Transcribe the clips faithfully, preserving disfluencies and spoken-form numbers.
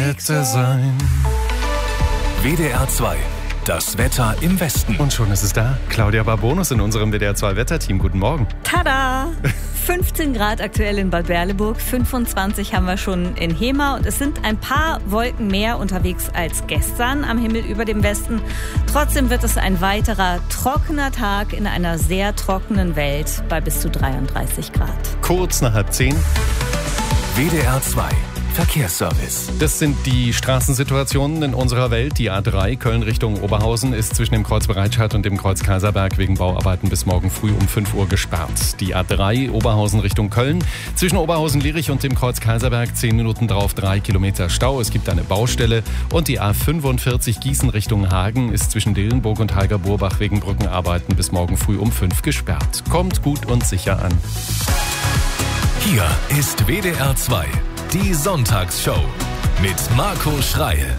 Wetter sein. W D R zwei. Das Wetter im Westen. Und schon ist es da. Claudia Barbonus in unserem W D R zwei Wetterteam. Guten Morgen. Tada! fünfzehn Grad aktuell in Bad Berleburg, fünfundzwanzig haben wir schon in Hemer und es sind ein paar Wolken mehr unterwegs als gestern am Himmel über dem Westen. Trotzdem wird es ein weiterer trockener Tag in einer sehr trockenen Welt bei bis zu dreiunddreißig Grad. Kurz nach halb zehn. W D R zwei. Verkehrsservice. Das sind die Straßensituationen in unserer Welt. Die A drei Köln Richtung Oberhausen ist zwischen dem Kreuz Bereitstadt und dem Kreuz Kaiserberg wegen Bauarbeiten bis morgen früh um fünf Uhr gesperrt. Die A drei Oberhausen Richtung Köln zwischen Oberhausen-Lierich und dem Kreuz Kaiserberg zehn Minuten drauf drei Kilometer Stau. Es gibt eine Baustelle. Und die A fünfundvierzig Gießen Richtung Hagen ist zwischen Dillenburg und Halger-Burbach wegen Brückenarbeiten bis morgen früh um fünf gesperrt. Kommt gut und sicher an. Hier ist W D R zwei. Die Sonntagsshow mit Marco Schreil.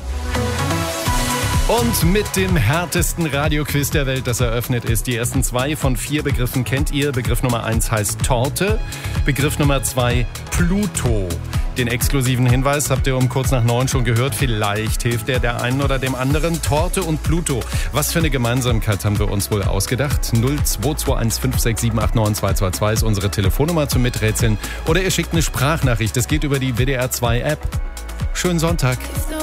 Und mit dem härtesten Radioquiz der Welt, das eröffnet ist. Die ersten zwei von vier Begriffen kennt ihr. Begriff Nummer eins heißt Torte. Begriff Nummer zwei Pluto. Den exklusiven Hinweis habt ihr um kurz nach neun schon gehört. Vielleicht hilft der der einen oder dem anderen. Torte und Pluto. Was für eine Gemeinsamkeit haben wir uns wohl ausgedacht? null zwei zwei eins fünf sechs sieben acht neun zwei zwei zwei ist unsere Telefonnummer zum Miträtseln. Oder ihr schickt eine Sprachnachricht. Das geht über die W D R zwei App. Schönen Sonntag.